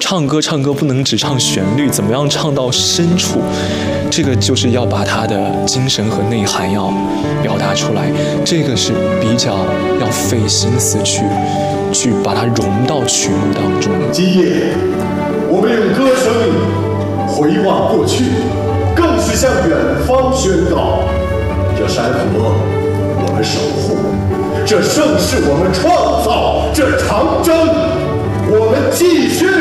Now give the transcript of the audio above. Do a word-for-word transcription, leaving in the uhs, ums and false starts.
唱歌唱歌不能只唱旋律，怎么样唱到深处？这个就是要把他的精神和内涵要表达出来，这个是比较要费心思去去把它融到曲目当中。 今夜，我们用歌声回望过去，更是向远方宣告：这山河我们守护，这盛世我们创造，这长征我们继续。